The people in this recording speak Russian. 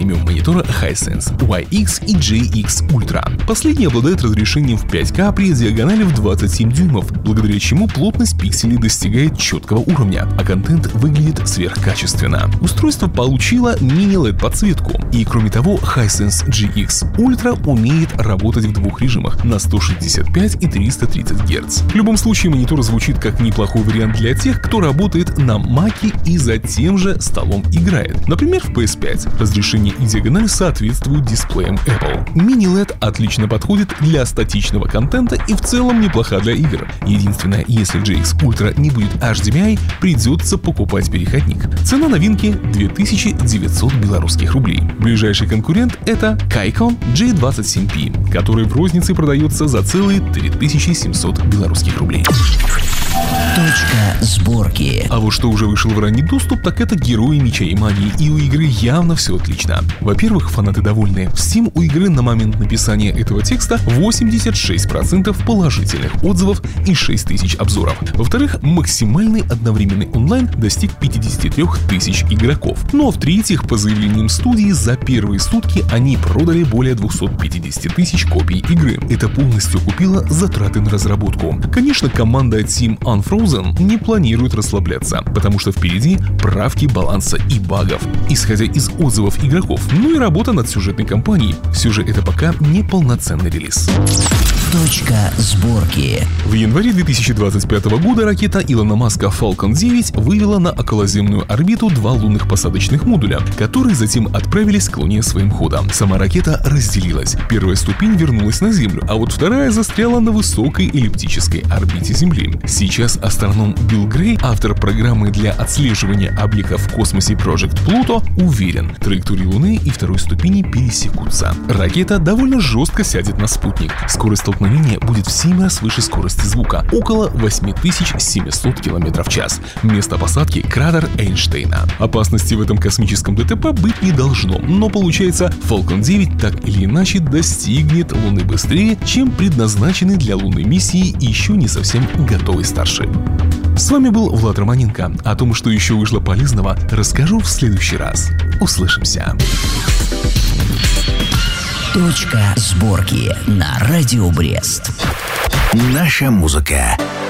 премиум монитора Hisense YX и JX Ultra. Последний обладает разрешением в 5К при диагонали в 27 дюймов, благодаря чему плотность пикселей достигает четкого уровня, а контент выглядит сверхкачественно. Устройство получило мини-LED подсветку, и кроме того, Hisense GX Ultra умеет работать в двух режимах на 165 и 330 Гц. В любом случае, монитор звучит как неплохой вариант для тех, кто работает на Mac'е и за тем же столом играет. Например, в PS5. Разрешение и диагональ соответствуют дисплеям Apple. Мини-LED отлично подходит для статичного контента и в целом неплоха для игр. Единственное, если GX Ultra не будет HDMI, придется покупать переходник. Цена новинки 2900 белорусских рублей. Ближайший конкурент — это Kaycon J27P, который в рознице продается за целые 3700 белорусских рублей. Точка сборки. А вот что уже вышел в ранний доступ, так это Герои Меча и Магии, и у игры явно все отлично. Во-первых, фанаты довольны. В Steam у игры на момент написания этого текста 86% положительных отзывов и 6000 обзоров. Во-вторых, максимальный одновременный онлайн достиг 53 тысяч игроков. Ну а в-третьих, по заявлениям студии, за первые сутки они продали более 250 тысяч копий игры. Это полностью окупило затраты на разработку. Конечно, команда Team Unfrozen не планирует расслабляться, потому что впереди правки баланса и багов, исходя из отзывов игроков, ну и работа над сюжетной кампанией. Все же это пока не полноценный релиз. Точка сборки. В январе 2025 года ракета Илона Маска Falcon 9 вывела на околоземную орбиту 2 лунных посадочных модуля, которые затем отправились к Луне своим ходом. Сама ракета разделилась. Первая ступень вернулась на Землю, а вот вторая застряла на высокой эллиптической орбите Земли. Сейчас астроном Билл Грей, автор программы для отслеживания объектов в космосе Project Pluto, уверен, траектории Луны и второй ступени пересекутся. Ракета довольно жестко сядет на спутник. Скорость столкновения будет в 7 раз выше скорости звука, около 8700 км в час. Место посадки — кратер Эйнштейна. Опасности в этом космическом ДТП быть не должно, но получается, Falcon 9 так или иначе достигнет Луны быстрее, чем предназначенный для лунной миссии еще не совсем готовый Starship. С вами был Влад Романенко. О том, что еще вышло полезного, расскажу в следующий раз. Услышимся. Точка сборки на Радио Брест. Наша музыка.